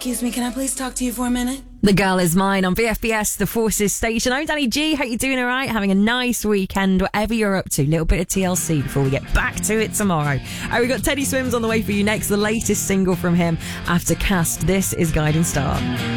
Excuse me, can I please talk to you for a minute? The Girl Is Mine on VFBS, the Forces station. I'm Danny G. Hope you're doing all right, having a nice weekend, whatever you're up to. Little bit of TLC before we get back to it tomorrow. We've got Teddy Swims on the way for you next, the latest single from him after Cast. This is Guiding Star.